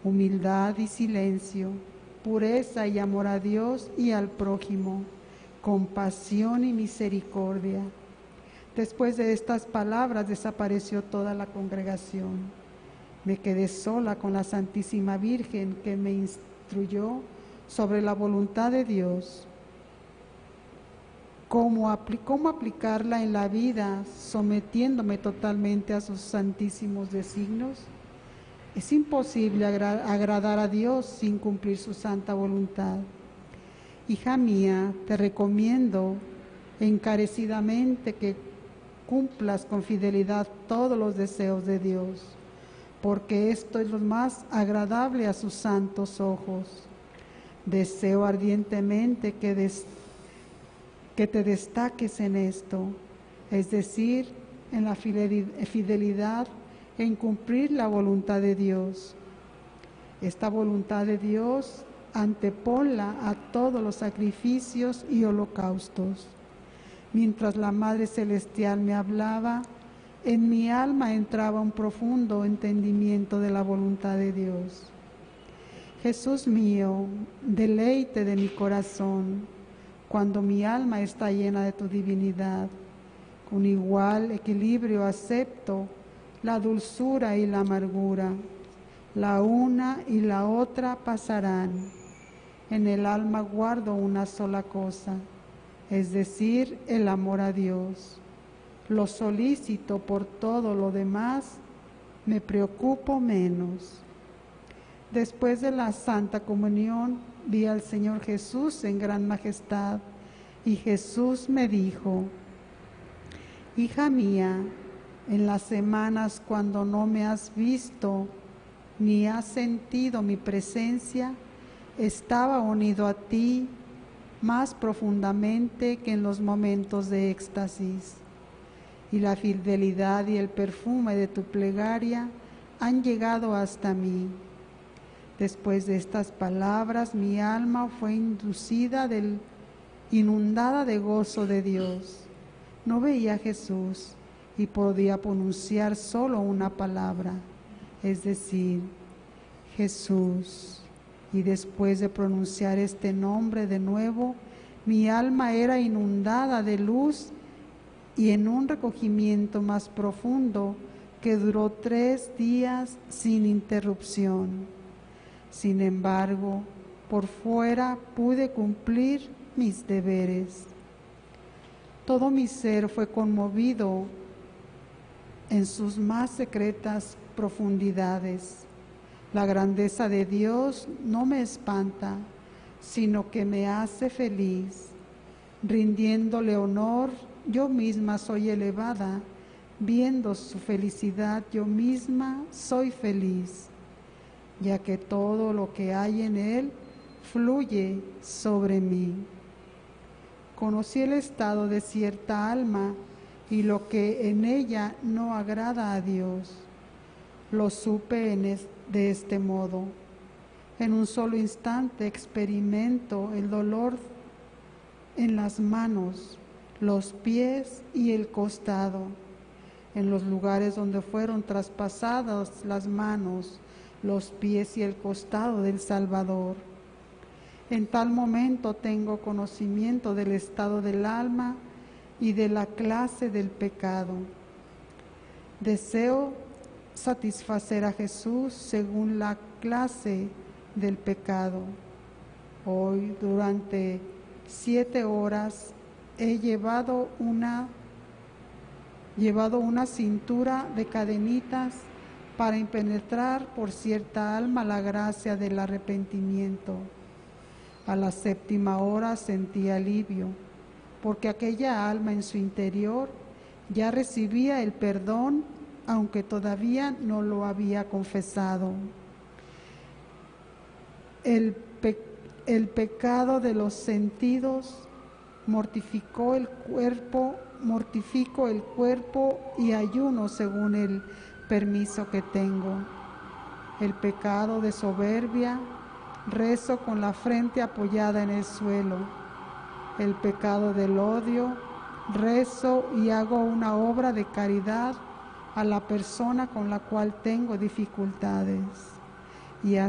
humildad y silencio, pureza y amor a Dios y al prójimo, compasión y misericordia. Después de estas palabras desapareció toda la congregación. Me quedé sola con la Santísima Virgen, que me instruyó sobre la voluntad de Dios. ¿Cómo aplicarla en la vida, sometiéndome totalmente a sus santísimos designios? Es imposible agradar a Dios sin cumplir su santa voluntad. Hija mía, te recomiendo encarecidamente que cumplas con fidelidad todos los deseos de Dios, porque esto es lo más agradable a sus santos ojos. Deseo ardientemente que te destaques en esto, es decir, en la fidelidad en cumplir la voluntad de Dios. Esta voluntad de Dios anteponla a todos los sacrificios y holocaustos. Mientras la Madre Celestial me hablaba, en mi alma entraba un profundo entendimiento de la voluntad de Dios. Jesús mío, deleite de mi corazón, cuando mi alma está llena de tu divinidad, con igual equilibrio acepto la dulzura y la amargura. La una y la otra pasarán. En el alma guardo una sola cosa, es decir, el amor a Dios. Lo solicito por todo lo demás, me preocupo menos. Después de la Santa Comunión, vi al Señor Jesús en gran majestad, y Jesús me dijo: hija mía, en las semanas cuando no me has visto ni has sentido mi presencia, estaba unido a ti más profundamente que en los momentos de éxtasis, y la fidelidad y el perfume de tu plegaria han llegado hasta mí. Después de estas palabras, mi alma fue inundada de gozo de Dios. No veía a Jesús y podía pronunciar solo una palabra, es decir, Jesús. Y después de pronunciar este nombre de nuevo, mi alma era inundada de luz y en un recogimiento más profundo que duró 3 días sin interrupción. Sin embargo, por fuera pude cumplir mis deberes. Todo mi ser fue conmovido en sus más secretas profundidades. La grandeza de Dios no me espanta, sino que me hace feliz. Rindiéndole honor, yo misma soy elevada. Viendo su felicidad, yo misma soy feliz, ya que todo lo que hay en Él fluye sobre mí. Conocí el estado de cierta alma y lo que en ella no agrada a Dios. Lo supe de este modo. En un solo instante experimento el dolor en las manos, los pies y el costado, en los lugares donde fueron traspasadas las manos, los pies y el costado del Salvador. En tal momento tengo conocimiento del estado del alma y de la clase del pecado. Deseo satisfacer a Jesús según la clase del pecado. Hoy, durante 7 horas, he llevado una cintura de cadenitas para impenetrar por cierta alma la gracia del arrepentimiento. A la 7ª hora sentí alivio, porque aquella alma en su interior ya recibía el perdón, aunque todavía no lo había confesado. El pecado de los sentidos mortifico el cuerpo y ayuno según el permiso que tengo. El pecado de soberbia, rezo con la frente apoyada en el suelo. El pecado del odio, rezo y hago una obra de caridad a la persona con la cual tengo dificultades. Y